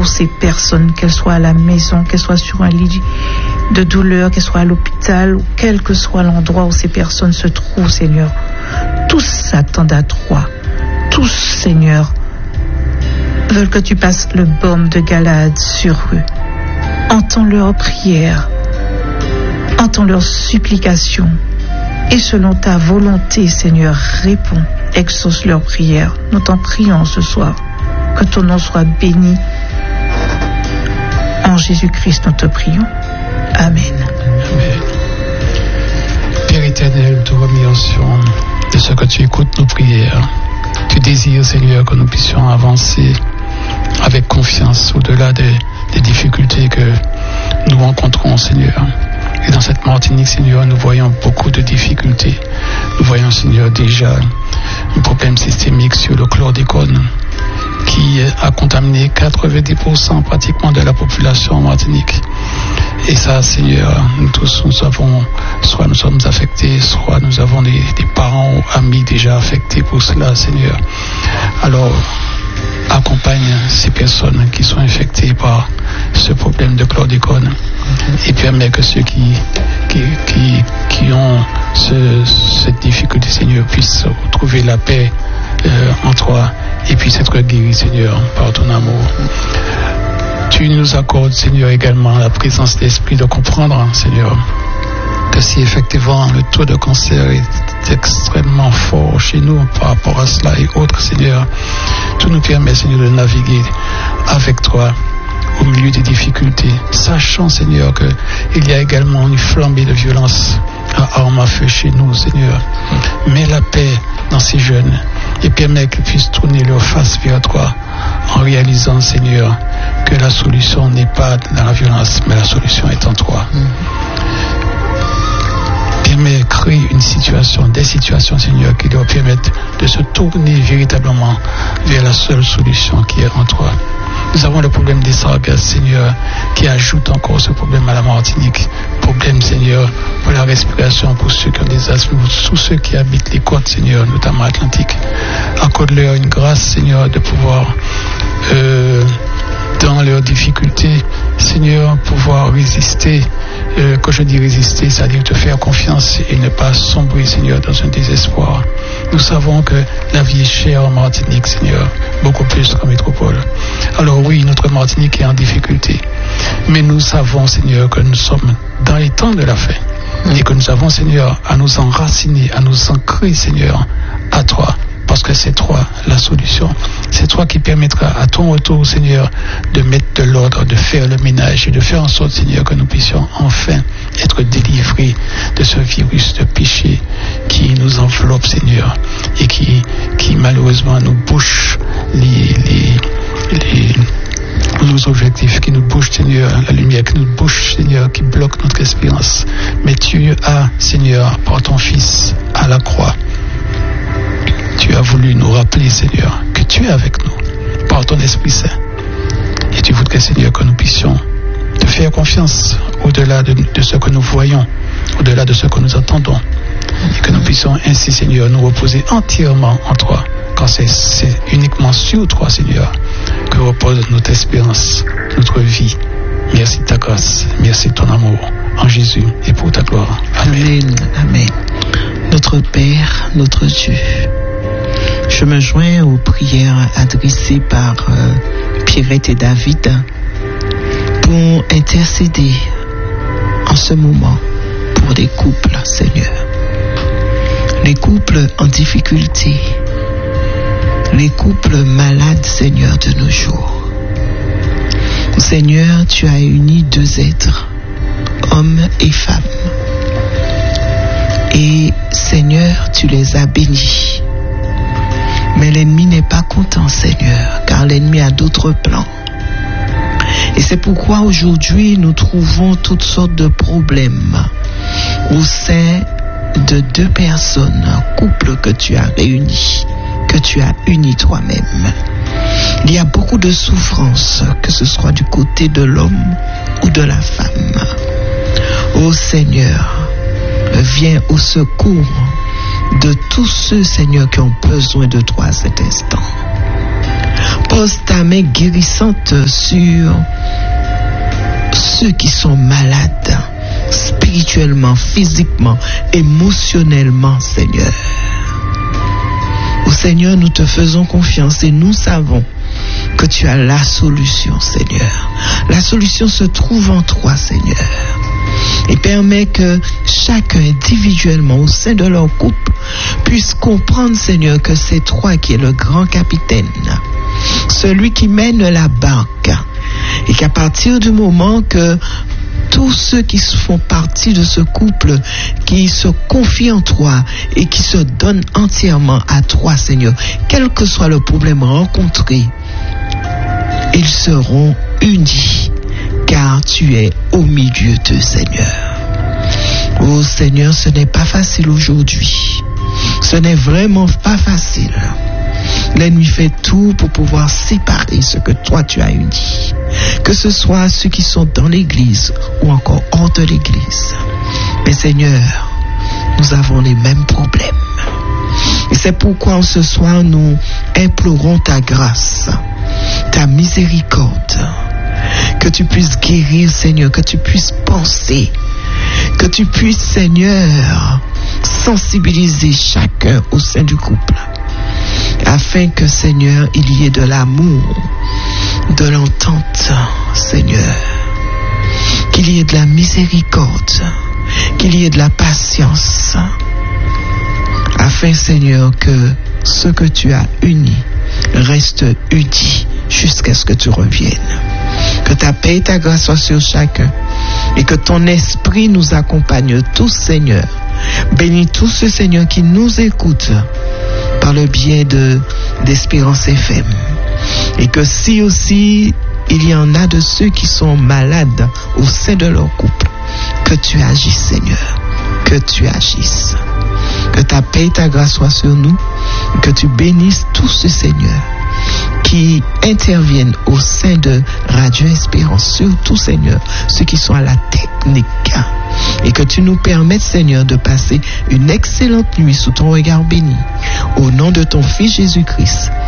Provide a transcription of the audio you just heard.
pour ces personnes, qu'elles soient à la maison, qu'elles soient sur un lit de douleur, qu'elles soient à l'hôpital, ou quel que soit l'endroit où ces personnes se trouvent, Seigneur. Tous s'attendent à toi. Tous, Seigneur, veulent que tu passes le baume de Galade sur eux. Entends leurs prières, entends leurs supplications, et selon ta volonté, Seigneur, réponds, exauce leurs prières. Nous t'en prions ce soir. Que ton nom soit béni. En Jésus-Christ, nous te prions. Amen. Amen. Père éternel, nous te remercions de ce que tu écoutes nos prières. Tu désires, Seigneur, que nous puissions avancer avec confiance au-delà des difficultés que nous rencontrons, Seigneur. Et dans cette Martinique, Seigneur, nous voyons beaucoup de difficultés. Nous voyons, Seigneur, déjà un problème systémique sur le chlordécone qui a contaminé 90% pratiquement de la population en Martinique. Et ça, Seigneur, nous tous, nous savons, soit nous sommes affectés, soit nous avons des parents ou amis déjà affectés pour cela, Seigneur. Alors, accompagne ces personnes qui sont infectées par ce problème de chlordécone et permet que ceux qui ont cette difficulté, Seigneur, puissent trouver la paix en toi et puissent être guéris, Seigneur, par ton amour. Tu nous accordes, Seigneur, également la présence d'esprit de comprendre, Seigneur, que si effectivement le taux de cancer est extrêmement fort chez nous par rapport à cela et autres, Seigneur, tout nous permet, Seigneur, de naviguer avec toi au milieu des difficultés, sachant, Seigneur, qu'il y a également une flambée de violence à armes à feu chez nous, Seigneur. Mets la paix dans ces jeunes et permets qu'ils puissent tourner leur face vers toi en réalisant, Seigneur, que la solution n'est pas dans la violence, mais la solution est en toi. Permets de créer des situations, Seigneur, qui leur permettent de se tourner véritablement vers la seule solution qui est en toi. Nous avons le problème des sargasses, Seigneur, qui ajoute encore ce problème à la Martinique. Problème, Seigneur, pour la respiration, pour ceux qui ont des asthmes, pour tous ceux qui habitent les côtes, Seigneur, notamment Atlantique. Accorde-leur une grâce, Seigneur, de pouvoir, dans leurs difficultés, Seigneur, pouvoir résister. Quand je dis résister, c'est-à-dire te faire confiance et ne pas sombrer, Seigneur, dans un désespoir. Nous savons que la vie est chère en Martinique, Seigneur, beaucoup plus qu'en métropole. Alors oui, notre Martinique est en difficulté, mais nous savons, Seigneur, que nous sommes dans les temps de la fin et que nous avons, Seigneur, à nous enraciner, à nous ancrer, Seigneur, à toi. Parce que c'est toi la solution. C'est toi qui permettra à ton retour, Seigneur, de mettre de l'ordre, de faire le ménage et de faire en sorte, Seigneur, que nous puissions enfin être délivrés de ce virus de péché qui nous enveloppe, Seigneur, et qui malheureusement nous bouche nos objectifs, qui nous bouche, Seigneur, la lumière, qui nous bouche, Seigneur, qui bloque notre espérance. Mais tu as, Seigneur, par ton Fils à la croix, tu as voulu nous rappeler, Seigneur, que tu es avec nous par ton Esprit Saint. Et tu voudrais, Seigneur, que nous puissions te faire confiance au-delà de ce que nous voyons, au-delà de ce que nous entendons. Et que nous puissions ainsi, Seigneur, nous reposer entièrement en toi. Quand c'est uniquement sur toi, Seigneur, que repose notre espérance, notre vie. Merci de ta grâce, merci de ton amour en Jésus et pour ta gloire. Amen. Amen. Amen. Notre Père, notre Dieu, je me joins aux prières adressées par Pierrette et David pour intercéder en ce moment pour les couples, Seigneur. Les couples en difficulté, les couples malades, Seigneur, de nos jours. Seigneur, tu as uni deux êtres, hommes et femmes. Et Seigneur, tu les as bénis. Mais l'ennemi n'est pas content, Seigneur, car l'ennemi a d'autres plans. Et c'est pourquoi aujourd'hui nous trouvons toutes sortes de problèmes au sein de deux personnes, un couple que tu as réuni, que tu as uni toi-même. Il y a beaucoup de souffrance, que ce soit du côté de l'homme ou de la femme. Ô Seigneur, viens au secours de tous ceux, Seigneur, qui ont besoin de toi à cet instant. Pose ta main guérissante sur ceux qui sont malades, spirituellement, physiquement, émotionnellement, Seigneur. Ô Seigneur, nous te faisons confiance et nous savons que tu as la solution, Seigneur. La solution se trouve en toi, Seigneur. Et permets que chacun individuellement au sein de leur couple puisse comprendre, Seigneur, que c'est toi qui es le grand capitaine, celui qui mène la barque, et qu'à partir du moment que tous ceux qui font partie de ce couple, qui se confient en toi et qui se donnent entièrement à toi, Seigneur, quel que soit le problème rencontré, ils seront unis, car tu es au milieu d'eux, Seigneur. Oh Seigneur, ce n'est pas facile aujourd'hui. Ce n'est vraiment pas facile. L'ennemi fait tout pour pouvoir séparer ce que toi tu as uni. Que ce soit ceux qui sont dans l'église ou encore hors de l'église. Mais Seigneur, nous avons les mêmes problèmes. Et c'est pourquoi ce soir nous implorons ta grâce, ta miséricorde. Que tu puisses guérir, Seigneur, que tu puisses penser, que tu puisses, Seigneur, sensibiliser chacun au sein du couple, afin que, Seigneur, il y ait de l'amour, de l'entente, Seigneur, qu'il y ait de la miséricorde, qu'il y ait de la patience, afin, Seigneur, que ce que tu as uni reste uni jusqu'à ce que tu reviennes. Que ta paix et ta grâce soient sur chacun et que ton esprit nous accompagne tous, Seigneur. Bénis tous ceux, Seigneur, qui nous écoutent par le biais d'Espérance FM. Et que si aussi il y en a de ceux qui sont malades au sein de leur couple, que tu agisses, Seigneur, que tu agisses. Que ta paix et ta grâce soient sur nous, que tu bénisses tous ceux, Seigneur, qui interviennent au sein de Radio Espérance, surtout, Seigneur, ceux qui sont à la technique, et que tu nous permettes, Seigneur, de passer une excellente nuit sous ton regard béni. Au nom de ton Fils Jésus-Christ,